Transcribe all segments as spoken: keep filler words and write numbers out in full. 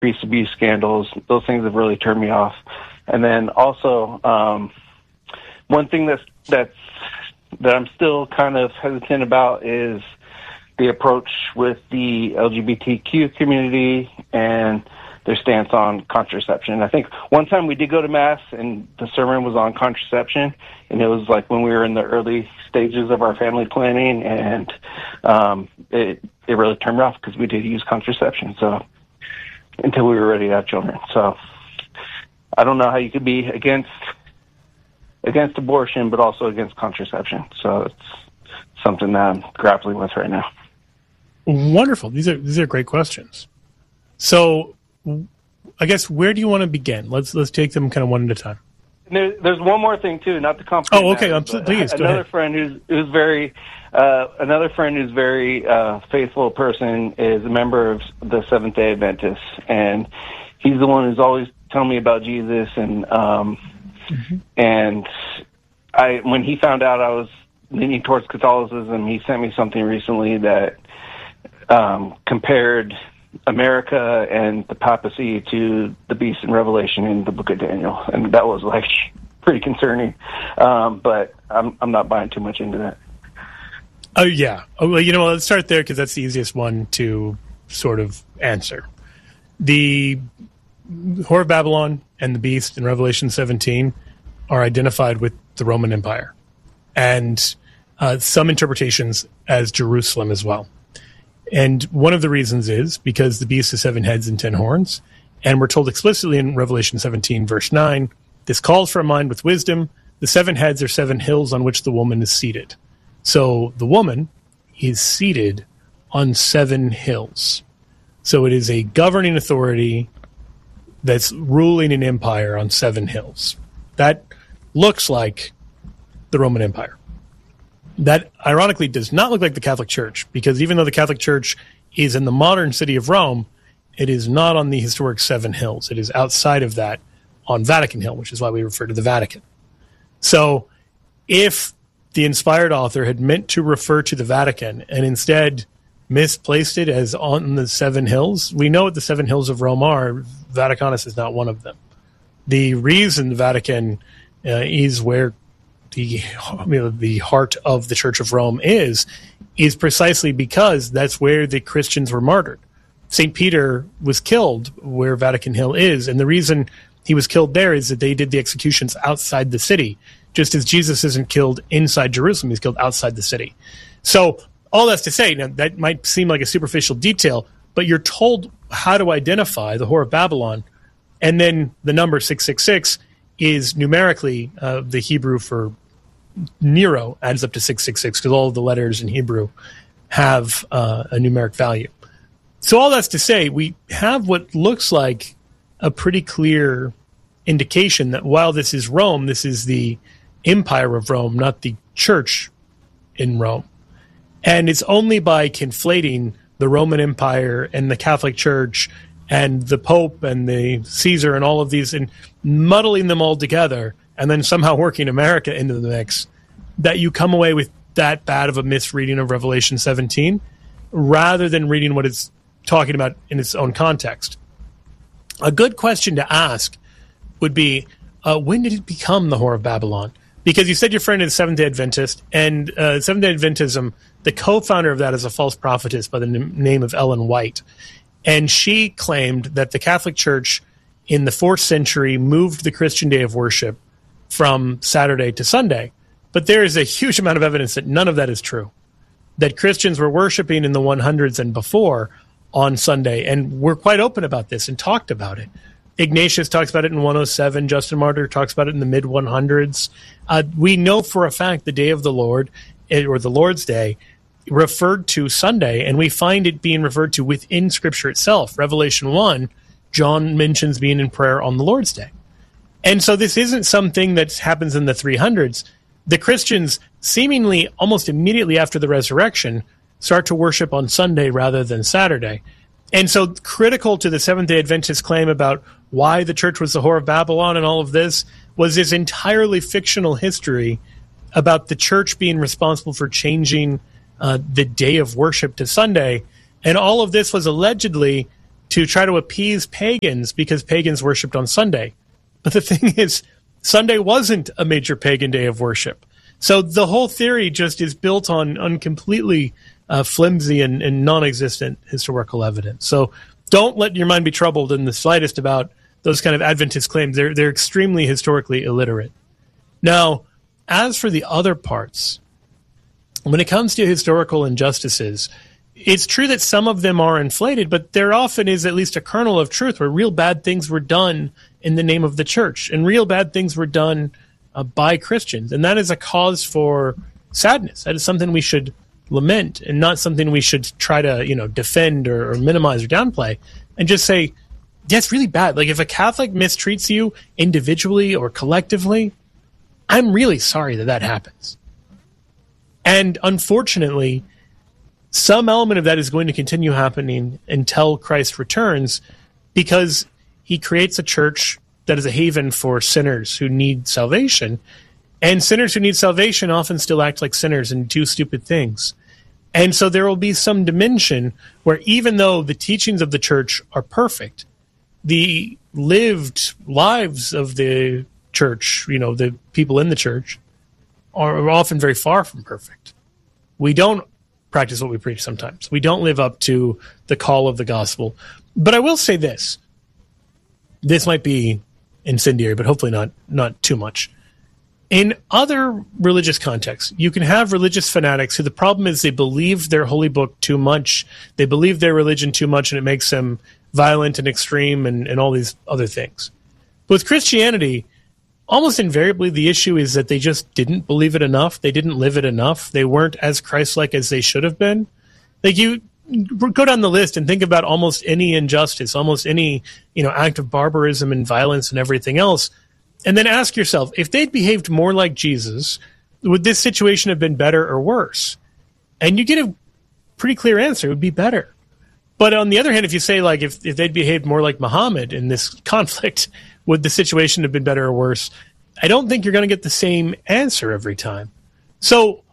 priest abuse scandals. Those things have really turned me off. And then also, um, one thing that's that's that I'm still kind of hesitant about is the approach with the L G B T Q community and their stance on contraception. I think one time we did go to Mass and the sermon was on contraception, and it was like when we were in the early stages of our family planning, and um, it it really turned me off because we did use contraception, so until we were ready to have children. So I don't know how you could be against against abortion, but also against contraception. So it's something that I'm grappling with right now. Wonderful. These are these are great questions. So I guess where do you want to begin? Let's let's take them kind of one at a time. There, there's one more thing too, not to complicate. Oh, okay. Matters, I'm, please go another ahead. friend who's who's very uh, another friend who's very uh, faithful person is a member of the Seventh Day Adventists, and he's the one who's always telling me about Jesus. And um, mm-hmm. and I when he found out I was leaning towards Catholicism, he sent me something recently that um, compared America and the papacy to the beast in Revelation in the book of Daniel, and that was like pretty concerning. Um, but I'm I'm not buying too much into that. Oh yeah. Oh, well, you know, let's start there because that's the easiest one to sort of answer. The Whore of Babylon and the beast in Revelation seventeen are identified with the Roman Empire, and uh, some interpretations as Jerusalem as well. And one of the reasons is because the beast has seven heads and ten horns. And we're told explicitly in Revelation seventeen, verse nine, this calls for a mind with wisdom. The seven heads are seven hills on which the woman is seated. So the woman is seated on seven hills. So it is a governing authority that's ruling an empire on seven hills. That looks like the Roman Empire. That, ironically, does not look like the Catholic Church, because even though the Catholic Church is in the modern city of Rome, it is not on the historic Seven Hills. It is outside of that on Vatican Hill, which is why we refer to the Vatican. So if the inspired author had meant to refer to the Vatican and instead misplaced it as on the Seven Hills, we know what the Seven Hills of Rome are. Vaticanus is not one of them. The reason the Vatican uh, is where the you know, the heart of the Church of Rome is, is precisely because that's where the Christians were martyred. Saint Peter was killed where Vatican Hill is, and the reason he was killed there is that they did the executions outside the city, just as Jesus isn't killed inside Jerusalem, he's killed outside the city. So all that's to say, now that might seem like a superficial detail, but you're told how to identify the Whore of Babylon, and then the number six six six is numerically uh, the Hebrew for Nero adds up to six six six because all of the letters in Hebrew have uh, a numeric value. So all that's to say, we have what looks like a pretty clear indication that while this is Rome, this is the Empire of Rome, not the Church in Rome. And it's only by conflating the Roman Empire and the Catholic Church and the Pope and the Caesar and all of these and muddling them all together and then somehow working America into the mix, that you come away with that bad of a misreading of Revelation seventeen, rather than reading what it's talking about in its own context. A good question to ask would be, uh, when did it become the Whore of Babylon? Because you said your friend is Seventh-day Adventist, and uh, Seventh-day Adventism, the co-founder of that is a false prophetess by the n- name of Ellen White. And she claimed that the Catholic Church in the fourth century moved the Christian day of worship from Saturday to Sunday. But there is a huge amount of evidence that none of that is true, that Christians were worshiping in the one hundreds and before on Sunday, and we're quite open about this and talked about it. Ignatius talks about it in one oh seven. Justin Martyr talks about it in the mid one hundreds. Uh, we know for a fact the day of the Lord, or the Lord's Day, referred to Sunday, and we find it being referred to within Scripture itself. Revelation one, John mentions being in prayer on the Lord's Day. And so this isn't something that happens in the three hundreds. The Christians, seemingly almost immediately after the resurrection, start to worship on Sunday rather than Saturday. And so critical to the Seventh-day Adventist claim about why the church was the Whore of Babylon and all of this was this entirely fictional history about the church being responsible for changing uh, the day of worship to Sunday. And all of this was allegedly to try to appease pagans because pagans worshipped on Sunday. But the thing is, Sunday wasn't a major pagan day of worship. So the whole theory just is built on, on completely uh, flimsy and, and non-existent historical evidence. So don't let your mind be troubled in the slightest about those kind of Adventist claims. They're, they're extremely historically illiterate. Now, as for the other parts, when it comes to historical injustices, it's true that some of them are inflated, but there often is at least a kernel of truth where real bad things were done in the name of the church, and real bad things were done uh, by Christians. And that is a cause for sadness. That is something we should lament and not something we should try to, you know, defend or, or minimize or downplay, and just say, yeah, it's really bad. Like if a Catholic mistreats you individually or collectively, I'm really sorry that that happens. And unfortunately, some element of that is going to continue happening until Christ returns, because he creates a church that is a haven for sinners who need salvation. And sinners who need salvation often still act like sinners and do stupid things. And so there will be some dimension where even though the teachings of the church are perfect, the lived lives of the church, you know, the people in the church, are often very far from perfect. We don't practice what we preach sometimes. We don't live up to the call of the gospel. But I will say this. This might be incendiary, but hopefully not, not too much. In other religious contexts, you can have religious fanatics who the problem is they believe their holy book too much. They believe their religion too much, and it makes them violent and extreme and, and all these other things. But with Christianity, almost invariably the issue is that they just didn't believe it enough. They didn't live it enough. They weren't as Christ-like as they should have been. Like you go down the list and think about almost any injustice, almost any, you know, act of barbarism and violence and everything else. And then ask yourself, if they'd behaved more like Jesus, would this situation have been better or worse? And you get a pretty clear answer. It would be better. But on the other hand, if you say, like, if, if they'd behaved more like Muhammad in this conflict, would the situation have been better or worse? I don't think you're going to get the same answer every time. So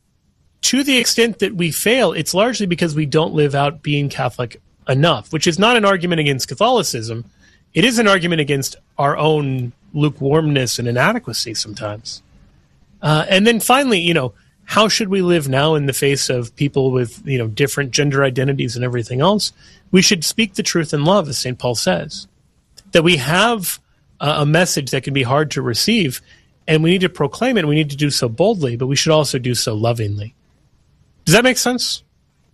to the extent that we fail, it's largely because we don't live out being Catholic enough, which is not an argument against Catholicism. It is an argument against our own lukewarmness and inadequacy sometimes. Uh, and then finally, you know, how should we live now in the face of people with, you know, different gender identities and everything else? We should speak the truth in love, as Saint Paul says. That we have uh, a message that can be hard to receive, and we need to proclaim it, and we need to do so boldly, but we should also do so lovingly. Does that make sense?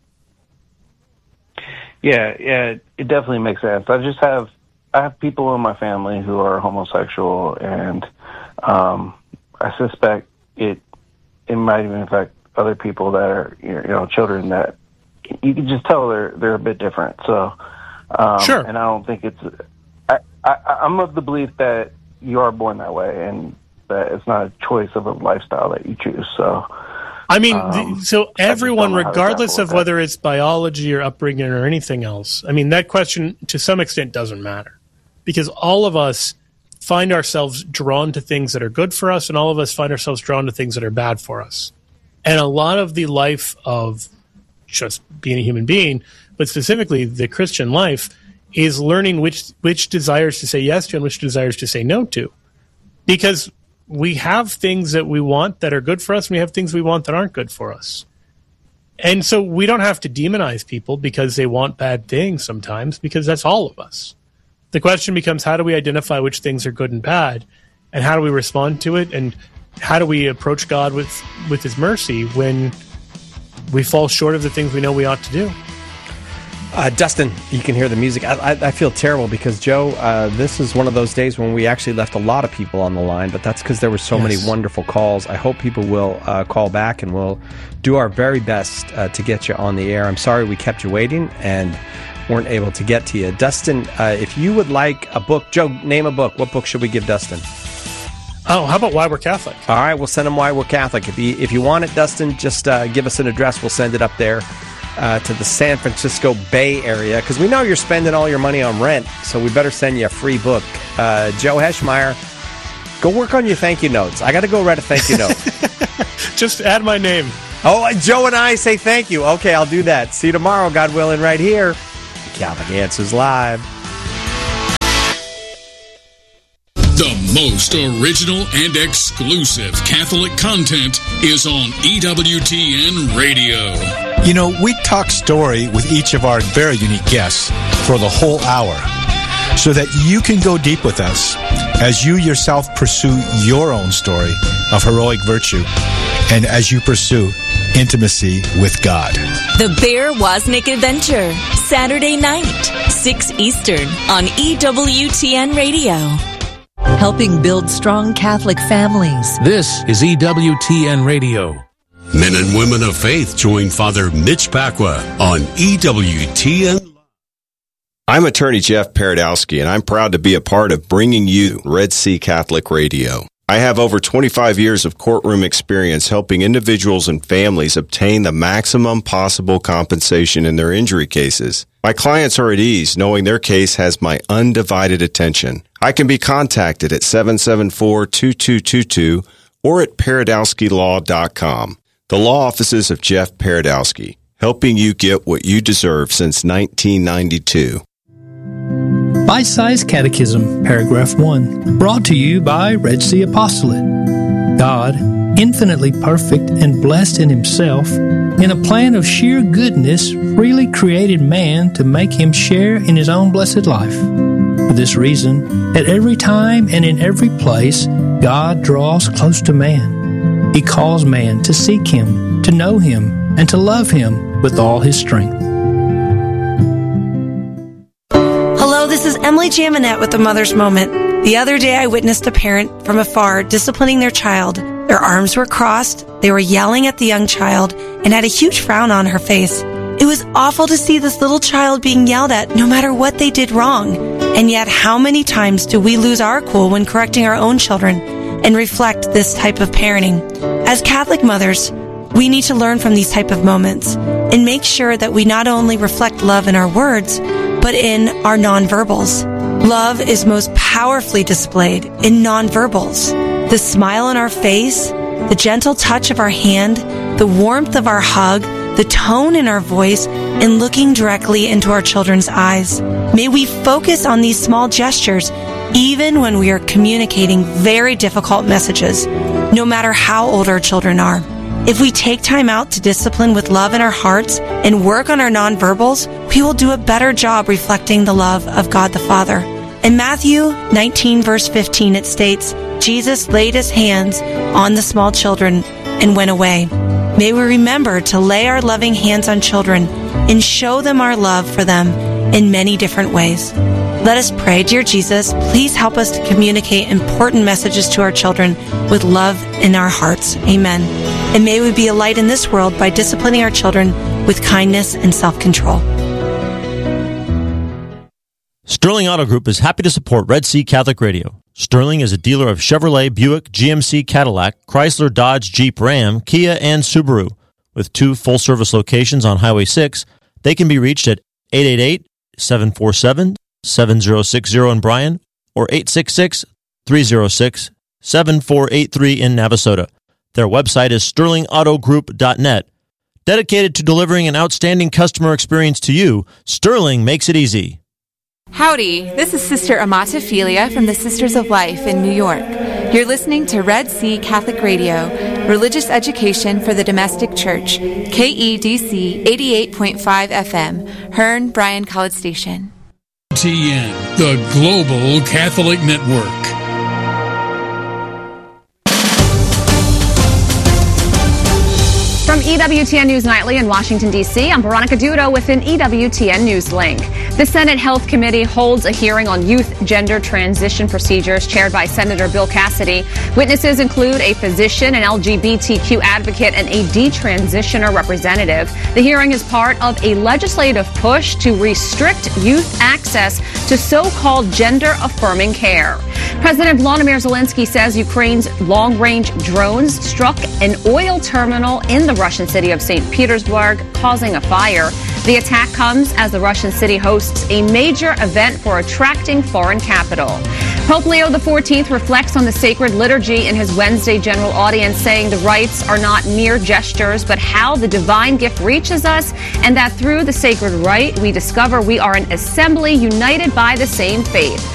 Yeah, yeah, it definitely makes sense. I just have I have people in my family who are homosexual, and um, I suspect it it might even affect other people that are, you know, children that you can just tell they're they're a bit different. So, um, sure. And I don't think it's. I, I I'm of the belief that you are born that way, and that it's not a choice of a lifestyle that you choose. So. I mean, um, so everyone, regardless of whether it's biology or upbringing or anything else, I mean, that question to some extent doesn't matter, because all of us find ourselves drawn to things that are good for us, and all of us find ourselves drawn to things that are bad for us. And a lot of the life of just being a human being, but specifically the Christian life, is learning which which desires to say yes to and which desires to say no to. Because we have things that we want that are good for us, and we have things we want that aren't good for us. And so we don't have to demonize people because they want bad things sometimes, because that's all of us. The question becomes, how do we identify which things are good and bad, and how do we respond to it, and how do we approach God with, with his mercy when we fall short of the things we know we ought to do? Uh, Dustin, you can hear the music. I, I, I feel terrible because, Joe, uh, this is one of those days when we actually left a lot of people on the line, but that's because there were so yes. many wonderful calls. I hope people will uh, call back, and we'll do our very best uh, to get you on the air. I'm sorry we kept you waiting and weren't able to get to you. Dustin, uh, if you would like a book, Joe, name a book. What book should we give Dustin? Oh, how about Why We're Catholic? All right, we'll send him Why We're Catholic. If you, if you want it, Dustin, just uh, give us an address. We'll send it up there. Uh, to the San Francisco Bay Area, because we know you're spending all your money on rent, so we better send you a free book. Uh, Joe Heschmeyer, go work on your thank you notes. I got to go write a thank you note. Just add my name. Oh, Joe and I say thank you. Okay, I'll do that. See you tomorrow, God willing, right here. Catholic Answers Live. The most original and exclusive Catholic content is on E W T N Radio. You know, we talk story with each of our very unique guests for the whole hour so that you can go deep with us as you yourself pursue your own story of heroic virtue and as you pursue intimacy with God. The Bear Wozniak Adventure, Saturday night, six Eastern on E W T N Radio. Helping build strong Catholic families. This is E W T N Radio. Men and women of faith join Father Mitch Pacwa on E W T N. I'm attorney Jeff Paradowski, and I'm proud to be a part of bringing you Red Sea Catholic Radio. I have over twenty-five years of courtroom experience helping individuals and families obtain the maximum possible compensation in their injury cases. My clients are at ease knowing their case has my undivided attention. I can be contacted at seven seven four, two two two two or at paradowski law dot com. The law offices of Jeff Paradowski, helping you get what you deserve since nineteen ninety-two. Bite-Sized Catechism, Paragraph one, brought to you by Red Sea Apostolate. God, infinitely perfect and blessed in himself, in a plan of sheer goodness, freely created man to make him share in his own blessed life. For this reason, at every time and in every place, God draws close to man. He calls man to seek him, to know him, and to love him with all his strength. This is Emily Jaminet with the Mother's Moment. The other day I witnessed a parent from afar disciplining their child. Their arms were crossed, they were yelling at the young child, and had a huge frown on her face. It was awful to see this little child being yelled at no matter what they did wrong. And yet how many times do we lose our cool when correcting our own children and reflect this type of parenting? As Catholic mothers, we need to learn from these type of moments and make sure that we not only reflect love in our words, but in our nonverbals. Love is most powerfully displayed in nonverbals. The smile on our face, the gentle touch of our hand, the warmth of our hug, the tone in our voice, and looking directly into our children's eyes. May we focus on these small gestures even when we are communicating very difficult messages, no matter how old our children are. If we take time out to discipline with love in our hearts and work on our nonverbals, we will do a better job reflecting the love of God the Father. In Matthew nineteen, verse fifteen, it states, Jesus laid his hands on the small children and went away. May we remember to lay our loving hands on children and show them our love for them in many different ways. Let us pray. Dear Jesus, please help us to communicate important messages to our children with love in our hearts. Amen. And may we be a light in this world by disciplining our children with kindness and self-control. Sterling Auto Group is happy to support Red Sea Catholic Radio. Sterling is a dealer of Chevrolet, Buick, G M C, Cadillac, Chrysler, Dodge, Jeep, Ram, Kia, and Subaru. With two full-service locations on Highway six, they can be reached at eight eight eight, seven four seven, seven zero six zero in Bryan or eight six six, three zero six, seven four eight three in Navasota. Their website is sterling auto group dot net. Dedicated to delivering an outstanding customer experience to you, Sterling makes it easy. Howdy, this is Sister Amata Philia from the Sisters of Life in New York. You're listening to Red Sea Catholic Radio, religious education for the domestic church, K E D C eighty-eight point five F M, Hearn, Bryan College Station. T N, the Global Catholic Network. From E W T N News Nightly in Washington, D C, I'm Veronica Dudo with an E W T N News link. The Senate Health Committee holds a hearing on youth gender transition procedures chaired by Senator Bill Cassidy. Witnesses include a physician, an L G B T Q advocate, and a detransitioner representative. The hearing is part of a legislative push to restrict youth access to so-called gender-affirming care. President Volodymyr Zelensky says Ukraine's long-range drones struck an oil terminal in the Russian city of Saint Petersburg, causing a fire. The attack comes as the Russian city hosts a major event for attracting foreign capital. Pope Leo the fourteenth reflects on the sacred liturgy in his Wednesday general audience, saying the rites are not mere gestures, but how the divine gift reaches us, and that through the sacred rite we discover we are an assembly united by the same faith.